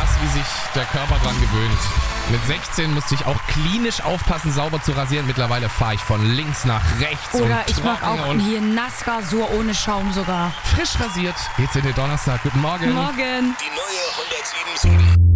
krass, wie sich der Körper dran gewöhnt. Mit 16 musste ich auch klinisch aufpassen, sauber zu rasieren. Mittlerweile fahre ich von links nach rechts. Oder und ich mag trocken auch und hier Nassrasur ohne Schaum sogar. frisch rasiert. Geht's in den Donnerstag. Guten Morgen. Morgen. Die neue 107.7